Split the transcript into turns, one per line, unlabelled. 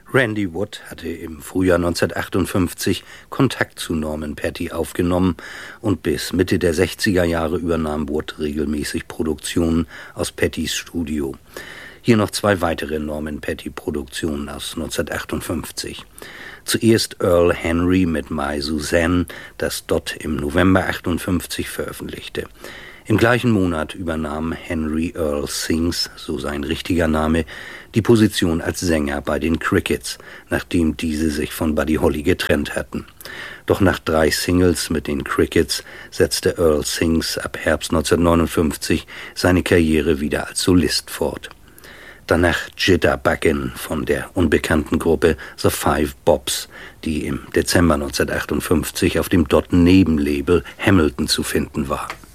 Randy Wood hatte im Frühjahr 1958 Kontakt zu Norman Petty aufgenommen und bis Mitte der 60er Jahre übernahm Wood regelmäßig Produktionen aus Pettys Studio. Hier noch 2 weitere Norman Petty-Produktionen aus 1958. Zuerst Earl Henry mit My Suzanne, das Dot im November 58 veröffentlichte. Im gleichen Monat übernahm Henry Earl Sings, so sein richtiger Name, die Position als Sänger bei den Crickets, nachdem diese sich von Buddy Holly getrennt hatten. Doch nach 3 Singles mit den Crickets setzte Earl Sings ab Herbst 1959 seine Karriere wieder als Solist fort. Danach Jitterbuggin von der unbekannten Gruppe The Five Bobs, die im Dezember 1958 auf dem Dot-Nebenlabel Hamilton zu finden war.